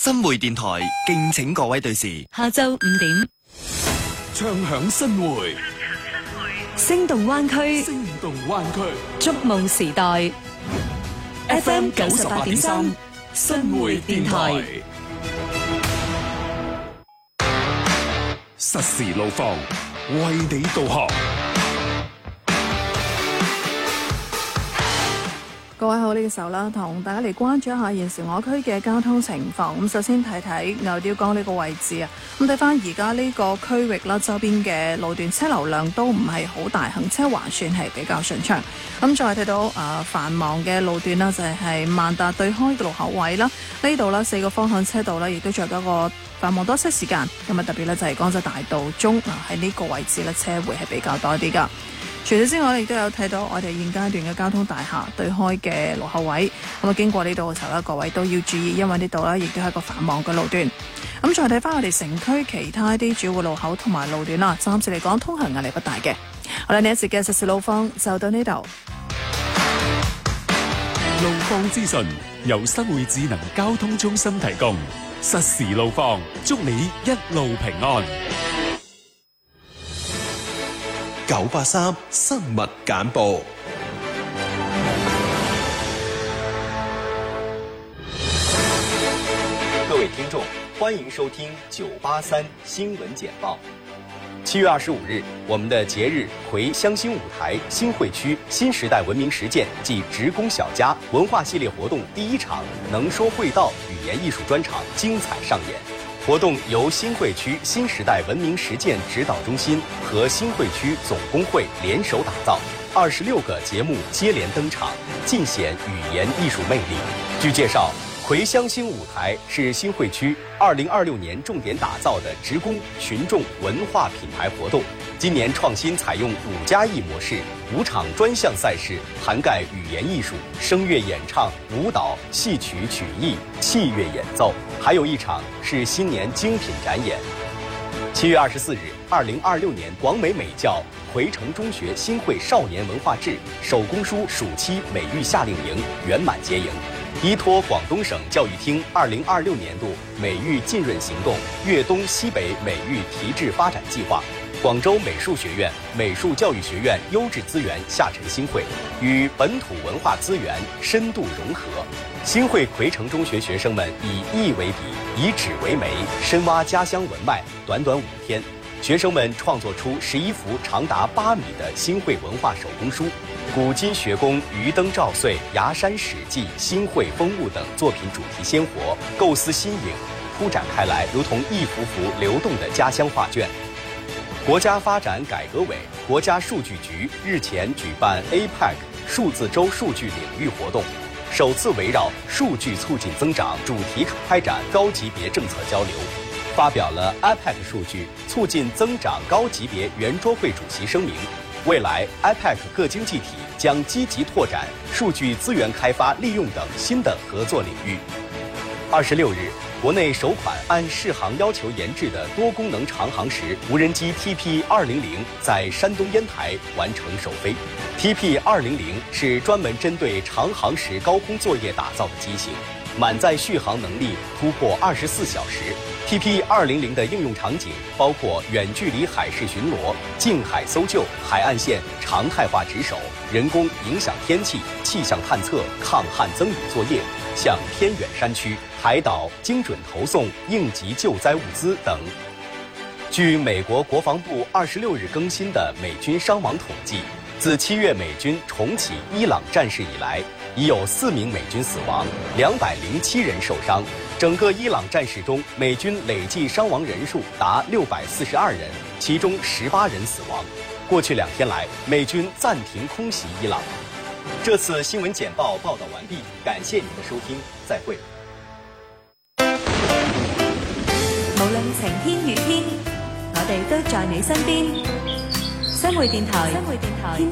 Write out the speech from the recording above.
新會電台敬請各位對時， 下晝5點， 唱響新會， 聲動灣區， 聲動灣區， 觸夢時代 ，FM 98.3，新會電台， 實時路況，為你導航。 各位好，呢個時候啦，同大家嚟關注一下現時我區嘅交通情況。咁首先睇睇牛碉江呢個位置啊，咁睇翻而家呢個區域啦，周邊嘅路段車流量都唔係好大，行車還算係比較順暢。咁再睇到繁忙嘅路段啦，就係萬達對開嘅路口位啦，呢度啦4個方向車道啦，亦都仲有一個繁忙多車時間。咁啊特別咧就係江浙大道中喺呢個位置咧車會係比較多啲噶。除此之外，亦都有睇到我哋現階段嘅交通大廈對開嘅路口位，咁啊經過呢度嘅時候咧，各位都要注意，因為呢度咧亦都係一個繁忙嘅路段。咁再睇翻我哋城區其他啲主要路口同埋路段啦，暫時嚟講通行壓力不大嘅。好啦，呢一節嘅實時路況就到呢度。 路況資訊由新會智能交通中心提供，實時路況，祝你一路平安。 983新聞簡報。 各位聽眾，歡迎收聽983新聞簡報。7月25日，我們的節日回鄉新舞台新會區新時代文明實踐暨職工小家文化系列活動第一場能說會道語言藝術專場精彩上演。活動由新會區新時代文明實踐指導中心和新會區總工會聯手打造，26個節目接連登場，盡顯語言藝術魅力。據介紹，回鄉新舞台是新會區2026年重點打造的職工群眾文化品牌活動。今年創新採用5+1模式，5場專項賽事涵蓋語言藝術、聲樂演唱、舞蹈、戲曲曲藝、器樂演奏，還有一場是新年精品展演。7月24日，2026年廣美美教回城中學新會少年文化誌手工書暑期美育夏令營圓滿結營。依託廣東省教育廳2026年度美育浸潤行動粵東西北美育提質發展計劃，廣州美術學院、美術教育學院優質資源下沉新會，與本土文化資源深度融合。新會回城中學學生們以意為筆，以紙為媒，深挖家鄉文脈。短短5天，學生們創作出11幅長達8米的新會文化手工書，古今學宮、魚燈照歲、崖山史記、新會風物等作品主題鮮活，構思新穎，鋪展開來如同一幅幅流動的家鄉畫卷。國家發展改革委、國家數據局日前舉辦 APEC 數字週數據領域活動，首次圍繞數據促進增長主題開展高級別政策交流，發表了 APEC 數據促進增長高級別圓桌會主席聲明。未來 APEC 各經濟體將積極拓展數據資源開發利用等新的合作領域。26日，國內首款按適航要求研製的多功能長航時無人機 TP200在山東煙台完成首飛。TP200是專門針對長航時高空作業打造的機型，滿載續航能力突破24小時。TP200的應用場景包括遠距離海事巡邏、近海搜救、海岸線常態化值守、人工影響天氣、氣象探測、抗旱增雨作業，向偏遠山區、海島精準投送應急救災物資等。據美國國防部26日更新的美軍傷亡統計，自7月美軍重啟伊朗戰事以來，已有4名美軍死亡，207人受傷。整個伊朗戰事中，美軍累計傷亡人數達642人，其中18人死亡。過去2天來，美軍暫停空襲伊朗。這次新聞簡報報道完畢，感謝您的收聽，再會。 無論晴天雨天，我哋都在你身邊。新會電台，天